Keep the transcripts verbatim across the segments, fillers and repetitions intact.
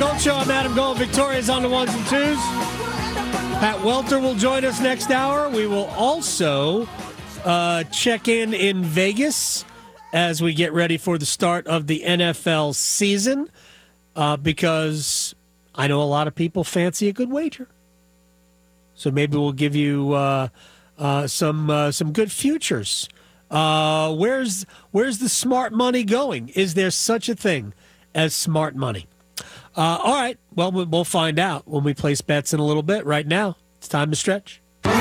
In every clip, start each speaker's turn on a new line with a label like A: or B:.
A: Gold Show. I'm Adam Gold. Victoria's on the ones and twos. Pat Welter will join us next hour. We will also uh, check in in Vegas as we get ready for the start of the N F L season uh, because I know a lot of people fancy a good wager. So maybe we'll give you uh, uh, some uh, some good futures. Uh, where's where's the smart money going? Is there such a thing as smart money? Uh, all right. Well, we'll find out when we place bets in a little bit. Right now, it's time to stretch.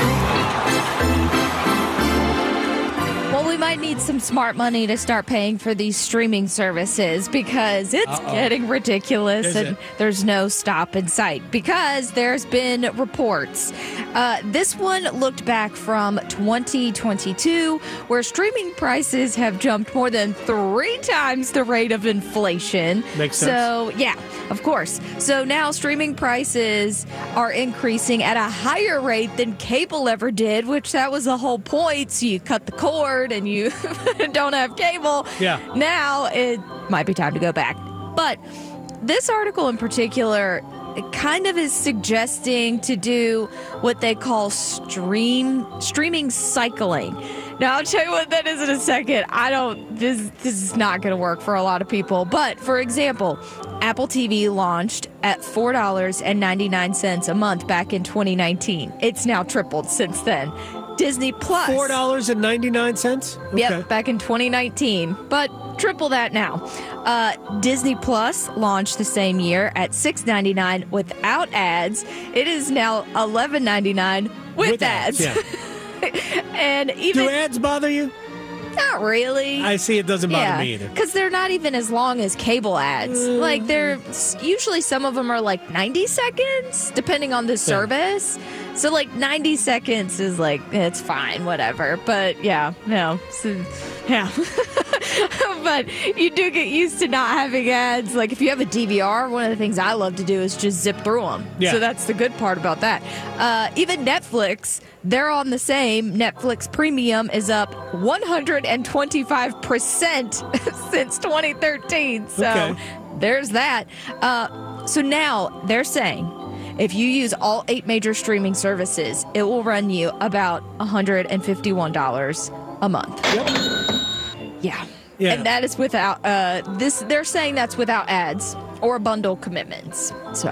B: Well, we might need some smart money to start paying for these streaming services because it's Uh-oh. getting ridiculous Is and it? there's no stop in sight because there's been reports. Uh, this one looked back from twenty twenty-two where streaming prices have jumped more than three times the rate of inflation.
A: Makes sense.
B: So, yeah, of course. So now streaming prices are increasing at a higher rate than cable ever did, which that was the whole point. So you cut the cord and you don't have cable.
A: Yeah.
B: Now it might be time to go back. But this article in particular, it kind of is suggesting to do what they call stream streaming cycling. Now, I'll tell you what that is in a second. I don't, this, this is not going to work for a lot of people. But, for example, Apple T V launched at four dollars and ninety-nine cents a month back in twenty nineteen. It's now tripled since then. Disney Plus.
A: four dollars and ninety-nine cents? Okay.
B: Yep, back in twenty nineteen. But triple that now. Uh, Disney Plus launched the same year at six dollars and ninety-nine cents without ads. It is now eleven dollars and ninety-nine cents with,
A: with
B: ads.
A: ads yeah.
B: And even
A: do ads bother you?
B: Not really.
A: I see it doesn't bother
B: yeah,
A: me either.
B: Because they're not even as long as cable ads. Mm. Like, they're usually some of them are like ninety seconds, depending on the service. Yeah. So, like, ninety seconds is like, it's fine, whatever. But, yeah, no. So, yeah. But you do get used to not having ads. Like, if you have a D V R, one of the things I love to do is just zip through them.
A: Yeah.
B: So that's the good part about that. Uh, even Netflix, they're on the same. Netflix Premium is up one hundred twenty-five percent since twenty thirteen. So
A: okay.
B: There's that. Uh, so now they're saying if you use all eight major streaming services, it will run you about one hundred fifty-one dollars a month.
A: Yep.
B: Yeah.
A: Yeah.
B: And that is without uh, this. They're saying that's without ads or bundle commitments. So,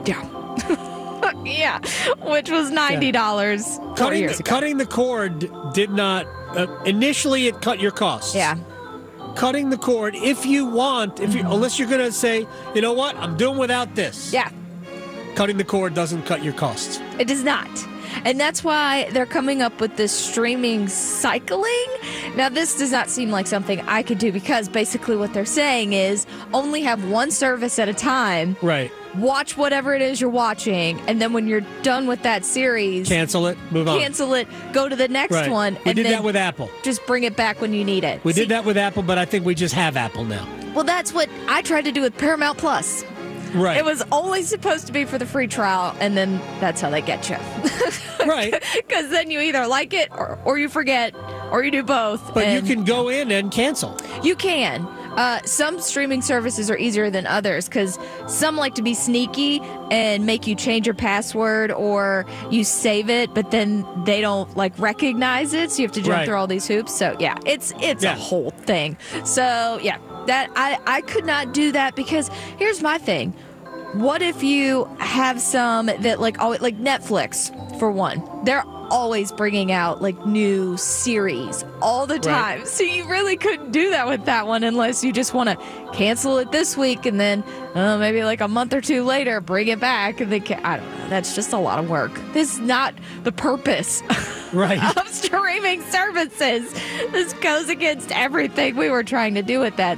B: yeah. Yeah, which was ninety dollars yeah.
A: cutting,
B: years ago.
A: Cutting the cord did not, uh, initially it cut your costs.
B: Yeah.
A: Cutting the cord, if you want, if you, mm-hmm. unless you're going to say, you know what, I'm doing without this.
B: Yeah.
A: Cutting the cord doesn't cut your costs.
B: It does not. And that's why they're coming up with this streaming cycling. Now, this does not seem like something I could do because basically what they're saying is only have one service at a time.
A: Right.
B: Watch whatever it is you're watching, and then when you're done with that series,
A: cancel it, move on.
B: Cancel it, go to the next
A: right.
B: one.
A: We
B: and
A: did
B: then
A: that with Apple.
B: Just bring it back when you need it.
A: We
B: See,
A: did that with Apple, but I think we just have Apple now.
B: Well, that's what I tried to do with Paramount Plus.
A: Right.
B: It was only supposed to be for the free trial, and then that's how they get you.
A: Right.
B: Because then you either like it or, or you forget, or you do both.
A: But you can go in and cancel.
B: You can. Uh, some streaming services are easier than others because some like to be sneaky and make you change your password or you save it, but then they don't like recognize it, so you have to jump
A: right.
B: through all these hoops. So yeah, it's it's
A: yeah.
B: a whole thing. So yeah, that I I could not do that because here's my thing. What if you have some that like always, like Netflix for one? They're always bringing out like new series all the time.
A: Right.
B: So you really couldn't do that with that one unless you just want to cancel it this week and then uh, maybe like a month or two later bring it back. And they can, I don't know. That's just a lot of work. This is not the purpose
A: right.
B: of streaming services. This goes against everything we were trying to do with that.